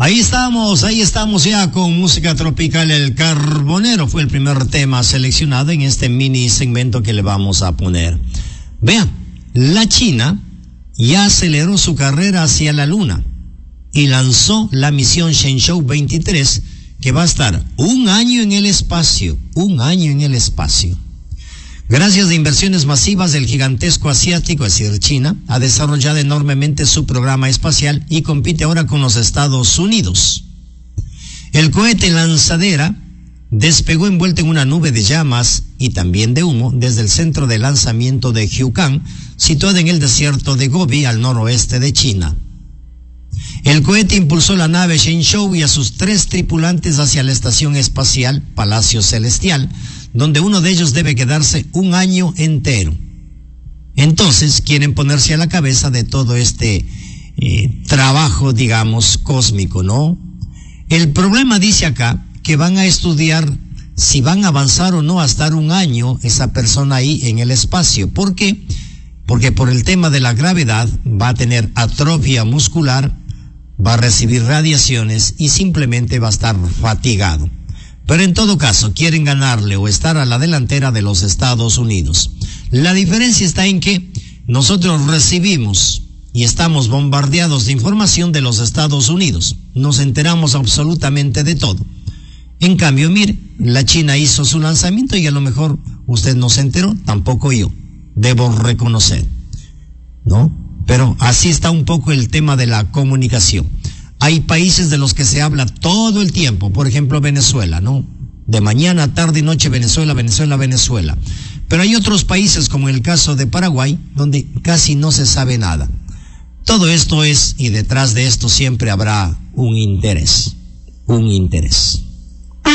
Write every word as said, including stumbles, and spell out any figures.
Ahí estamos, ahí estamos ya con música tropical. El Carbonero fue el primer tema seleccionado en este mini segmento que le vamos a poner. Vean, la China ya aceleró su carrera hacia la Luna y lanzó la misión Shenzhou veintitrés, que va a estar un año en el espacio, un año en el espacio. Gracias a inversiones masivas, el gigantesco asiático, es decir, China, ha desarrollado enormemente su programa espacial y compite ahora con los Estados Unidos. El cohete lanzadera despegó envuelto en una nube de llamas y también de humo desde el centro de lanzamiento de Jiuquan, situado en el desierto de Gobi, al noroeste de China. El cohete impulsó la nave Shenzhou y a sus tres tripulantes hacia la estación espacial Palacio Celestial, donde uno de ellos debe quedarse un año entero. Entonces quieren ponerse a la cabeza de todo este eh, trabajo, digamos, cósmico, ¿no? El problema dice acá que van a estudiar si van a avanzar o no a estar un año esa persona ahí en el espacio. ¿Por qué? Porque por el tema de la gravedad va a tener atrofia muscular, va a recibir radiaciones y simplemente va a estar fatigado. Pero en todo caso, quieren ganarle o estar a la delantera de los Estados Unidos. La diferencia está en que nosotros recibimos y estamos bombardeados de información de los Estados Unidos. Nos enteramos absolutamente de todo. En cambio, mire, la China hizo su lanzamiento y a lo mejor usted no se enteró, tampoco yo. Debo reconocer, ¿no? Pero así está un poco el tema de la comunicación. Hay países de los que se habla todo el tiempo, por ejemplo Venezuela, ¿no? De mañana, tarde y noche Venezuela, Venezuela, Venezuela. Pero hay otros países como el caso de Paraguay, donde casi no se sabe nada. Todo esto es, y detrás de esto siempre habrá un interés, un interés.